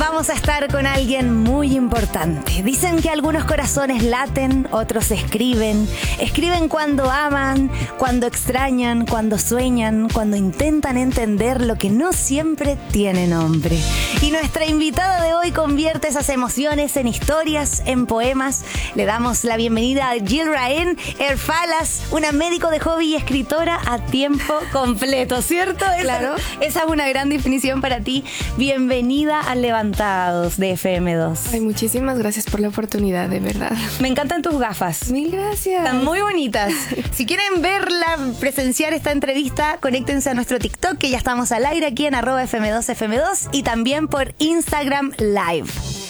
Vamos a estar con alguien muy importante. Dicen que algunos corazones laten, otros escriben. Escriben cuando aman, cuando extrañan, cuando sueñan, cuando intentan entender lo que no siempre tiene nombre. Y nuestra invitada de hoy convierte esas emociones en historias, en poemas. Le damos la bienvenida a Jill Raen Erfalas, una médico de hobby y escritora a tiempo completo, ¿cierto? Claro. Esa es una gran definición para ti. Bienvenida a Levantados de FM2. Ay, muchísimas gracias por la oportunidad, de verdad. Me encantan tus gafas. Mil gracias. Están muy bonitas. Si quieren verla, presenciar esta entrevista, conéctense a nuestro TikTok, que ya estamos al aire aquí en @FM2FM2 y también por Instagram Live.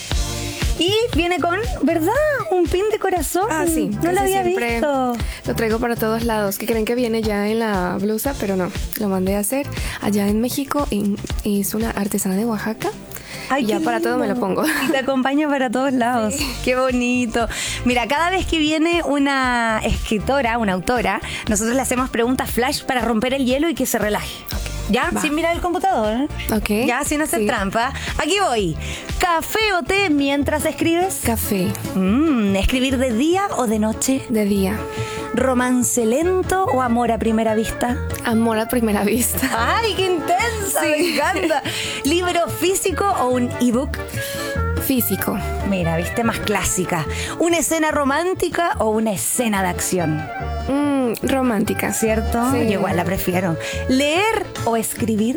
Y viene con, ¿verdad? Un pin de corazón. Ah, sí. No lo había siempre visto. Lo traigo para todos lados, que creen que viene ya en la blusa, pero no. Lo mandé a hacer allá en México y es una artesana de Oaxaca. Ay, y ya qué para todo me lo pongo. Y te acompaña para todos lados. Sí. Qué bonito. Mira, cada vez que viene una escritora, una autora, nosotros le hacemos preguntas flash para romper el hielo y que se relaje. Okay. ¿Ya? Va. Sin mirar el computador. Ok. Ya, sin hacer trampa. Aquí voy. ¿Café o té mientras escribes? Café. ¿Escribir de día o de noche? De día. ¿Romance lento o amor a primera vista? Amor a primera vista. ¡Ay, qué intensa! Sí. Me encanta. ¿Libro físico o un ebook? Físico. Mira, viste, más clásica. ¿Una escena romántica o una escena de acción? Romántica. ¿Cierto? Sí. Yo igual la prefiero. ¿Leer o escribir?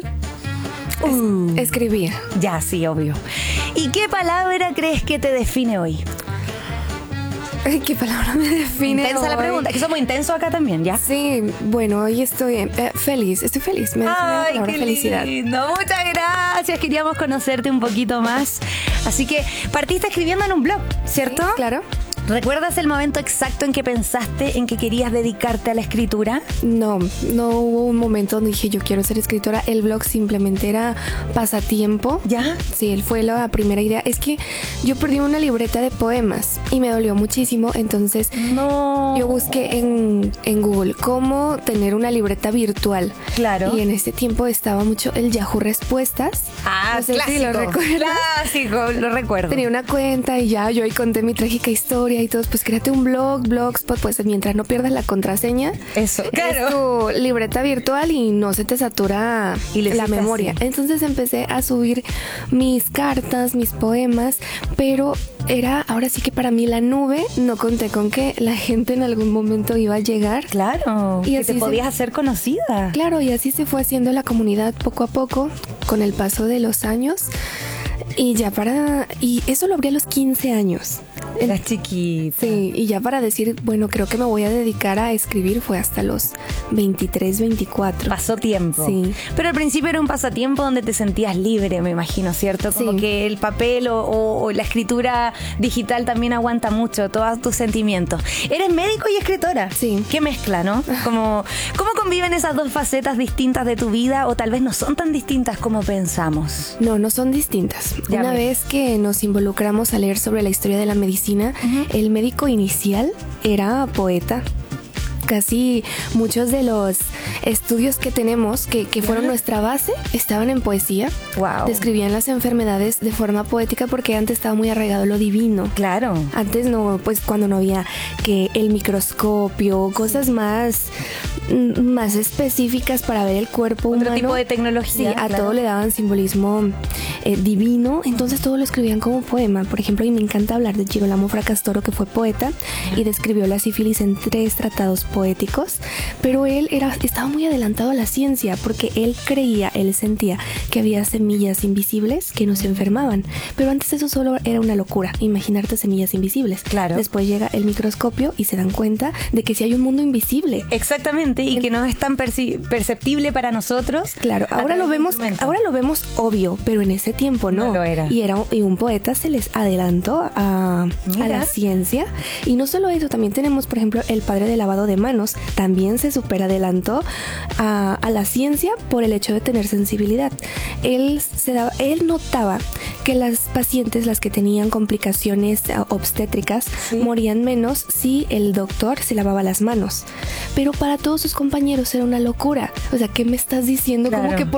Escribir. Ya, sí, obvio. ¿Y qué palabra crees que te define hoy? Ay, ¿qué palabra me define Intensa hoy? La pregunta, que somos intensos acá también, ¿ya? Sí, bueno, hoy estoy feliz, estoy feliz. Me define la palabra felicidad. Lindo. Muchas gracias, queríamos conocerte un poquito más. Así que partiste escribiendo en un blog, ¿cierto? Sí, claro. ¿Recuerdas el momento exacto en que pensaste en que querías dedicarte a la escritura? No hubo un momento donde dije yo quiero ser escritora. El blog simplemente era pasatiempo. ¿Ya? Sí, él fue la primera idea. Es que yo perdí una libreta de poemas y me dolió muchísimo. Entonces yo busqué en Google cómo tener una libreta virtual. Claro. Y en ese tiempo estaba mucho el Yahoo Respuestas. Ah, no sé clásico. Si lo recuerdas. Clásico, lo recuerdo. Tenía una cuenta y ya yo ahí conté mi trágica historia y todos, pues créate un blogspot, pues mientras no pierdas la contraseña. Eso, claro. Es tu libreta virtual y no se te satura la memoria. Así. Entonces empecé a subir mis cartas, mis poemas, pero era ahora sí que para mí la nube. No conté con que la gente en algún momento iba a llegar. Claro, y que te podías hacer conocida. Claro, y así se fue haciendo la comunidad poco a poco con el paso de los años. Y eso lo abrí a los 15 años. Era chiquita. Sí, y ya para decir, bueno, creo que me voy a dedicar a escribir fue hasta los 23, 24. Pasó tiempo. Sí. Pero al principio era un pasatiempo donde te sentías libre, me imagino, ¿cierto? Como sí. Que el papel o la escritura digital también aguanta mucho todos tus sentimientos. Eres médico y escritora. Sí. Qué mezcla, ¿no? ¿Cómo conviven esas dos facetas distintas de tu vida o tal vez no son tan distintas como pensamos? No son distintas. Una vez que nos involucramos a leer sobre la historia de la medicina, el médico inicial era poeta. Casi muchos de los estudios que tenemos, que fueron nuestra base, estaban en poesía. Wow. Describían las enfermedades de forma poética porque antes estaba muy arraigado lo divino. Claro. Antes no, pues cuando no había que el microscopio, cosas más específicas para ver el cuerpo humano. Otro tipo de tecnología. Sí, a todo le daban simbolismo divino, entonces todo lo escribían como poema. Por ejemplo, y me encanta hablar de Girolamo Fracastoro, que fue poeta y describió la sífilis en 3 tratados poéticos, pero él estaba muy adelantado a la ciencia porque él sentía que había semillas invisibles que nos enfermaban, pero antes eso solo era una locura, imaginarte semillas invisibles. Claro. Después llega el microscopio y se dan cuenta de que sí hay un mundo invisible. Exactamente, y que no es tan perceptible para nosotros. Claro, ahora lo vemos obvio, pero en ese tiempo no lo era. Y un poeta se les adelantó a la ciencia. Y no solo eso, también tenemos, por ejemplo, el padre del lavado de manos, también se superadelantó a la ciencia por el hecho de tener sensibilidad. Él notaba que las pacientes, las que tenían complicaciones obstétricas, morían menos si el doctor se lavaba las manos. Pero para todos sus compañeros era una locura. O sea, ¿qué me estás diciendo? Claro. Como que